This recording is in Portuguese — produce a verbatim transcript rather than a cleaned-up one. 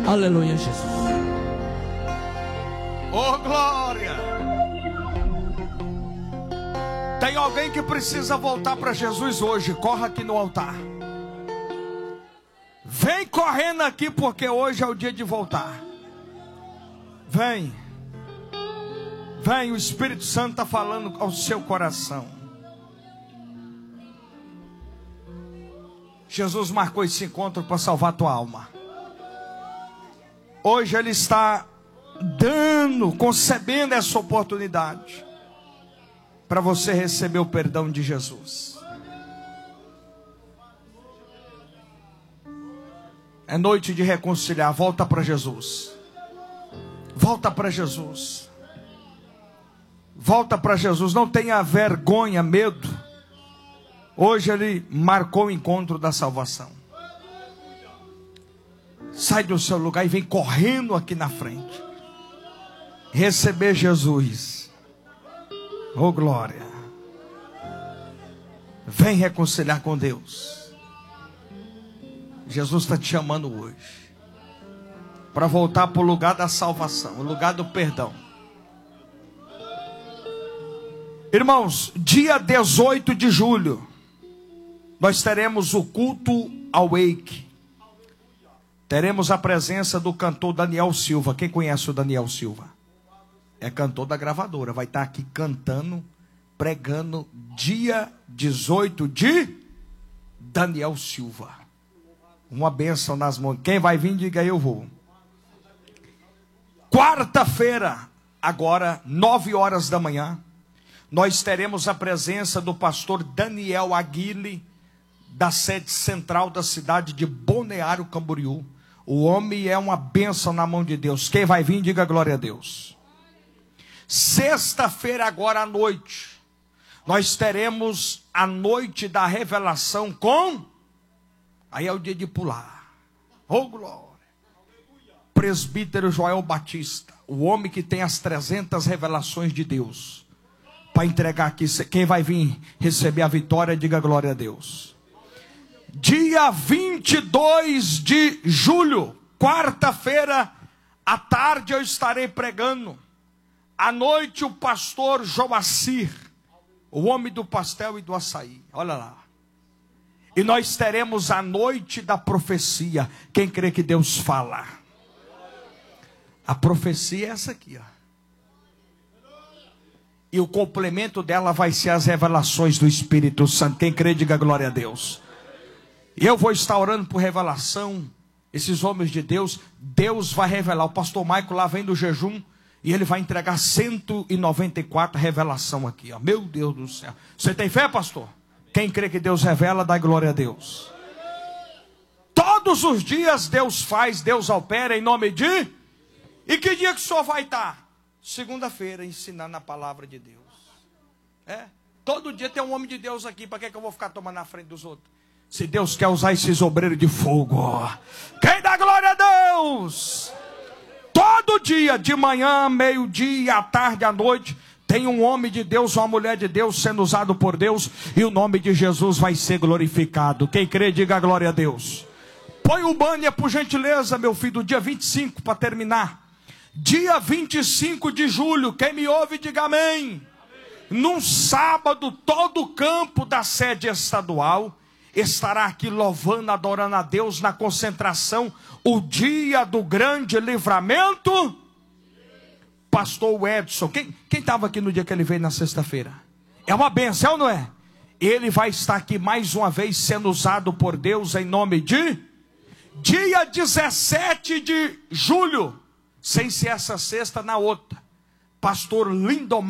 Aleluia, Jesus. Oh, glória! Tem alguém que precisa voltar para Jesus hoje? Corra aqui no altar. Vem correndo aqui, porque hoje é o dia de voltar. Vem. Vem, o Espírito Santo está falando ao seu coração. Jesus marcou esse encontro para salvar a tua alma. Hoje Ele está dando, concebendo essa oportunidade para você receber o perdão de Jesus. É noite de reconciliar. Volta para Jesus. Volta para Jesus. Volta para Jesus. Não tenha vergonha, medo. Hoje Ele marcou o encontro da salvação. Sai do seu lugar e vem correndo aqui na frente. Receber Jesus. Oh, glória. Vem reconciliar com Deus. Jesus está te chamando hoje para voltar para o lugar da salvação, o lugar do perdão. Irmãos, dia dezoito de julho, nós teremos o culto Awake. Teremos a presença do cantor Daniel Silva. Quem conhece o Daniel Silva? É cantor da gravadora. Vai estar aqui cantando, pregando, dia dezoito de Daniel Silva. Uma bênção nas mãos. Quem vai vir, diga eu vou. Quarta-feira, agora, nove horas da manhã, nós teremos a presença do pastor Daniel Aguile, da sede central da cidade de Balneário Camboriú. O homem é uma bênção na mão de Deus. Quem vai vir, diga glória a Deus. Sexta-feira, agora à noite, nós teremos a noite da revelação com... Aí é o dia de pular. Oh, glória. Presbítero Joel Batista, o homem que tem as trezentas revelações de Deus, para entregar aqui. Quem vai vir receber a vitória, diga glória a Deus. Dia vinte e dois de julho, quarta-feira, à tarde eu estarei pregando. À noite o pastor Joacir, o homem do pastel e do açaí. Olha lá. E nós teremos a noite da profecia. Quem crê que Deus fala? A profecia é essa aqui, ó. E o complemento dela vai ser as revelações do Espírito Santo. Quem crê, diga glória a Deus. E eu vou estar orando por revelação. Esses homens de Deus, Deus vai revelar. O pastor Maico lá vem do jejum e ele vai entregar cento e noventa e quatro revelação aqui, ó. Meu Deus do céu. Você tem fé, pastor? Quem crê que Deus revela, dá glória a Deus. Todos os dias Deus faz, Deus opera em nome de... E que dia que o senhor vai estar? Segunda-feira, ensinando a palavra de Deus. É? Todo dia tem um homem de Deus aqui. Para que, que eu vou ficar tomando na frente dos outros? Se Deus quer usar esses obreiros de fogo, ó. Quem dá glória a Deus? Todo dia, de manhã, meio-dia, à tarde, à noite, tem um homem de Deus, uma mulher de Deus sendo usado por Deus, e o nome de Jesus vai ser glorificado. Quem crê, diga glória a Deus. Põe o banner, por gentileza, meu filho, do dia vinte e cinco, para terminar. Dia vinte e cinco de julho, quem me ouve, diga amém. Amém. Num sábado, todo o campo da sede estadual estará aqui louvando, adorando a Deus na concentração, o dia do grande livramento. Pastor Edson, quem estava aqui no dia que ele veio na sexta-feira? É uma bênção, não é? Ele vai estar aqui mais uma vez sendo usado por Deus em nome de... Dia dezessete de julho, sem ser essa sexta, na outra, pastor Lindomar